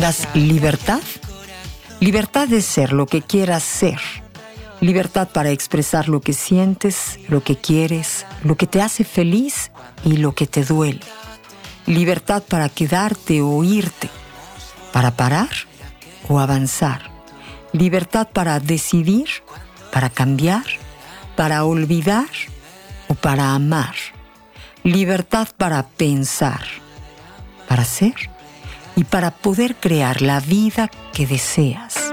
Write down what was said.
¿Das libertad? Libertad de ser lo que quieras ser. Libertad para expresar lo que sientes, lo que quieres, lo que te hace feliz y lo que te duele. Libertad para quedarte o irte, para parar o avanzar. Libertad para decidir, para cambiar, para olvidar o para amar. Libertad para pensar, para ser y para poder crear la vida que deseas.